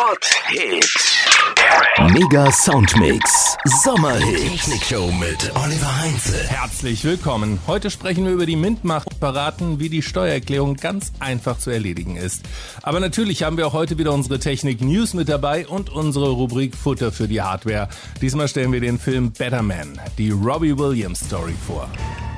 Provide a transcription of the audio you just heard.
Hot Hit. Mega Soundmix. Sommerhit. Technikshow mit Oliver Heinze. Herzlich willkommen. Heute sprechen wir über die MINT-Macht und verraten, wie die Steuererklärung ganz einfach zu erledigen ist. Aber natürlich haben wir auch heute wieder unsere Technik-News mit dabei und unsere Rubrik Futter für die Hardware. Diesmal stellen wir den Film Better Man, die Robbie Williams Story vor.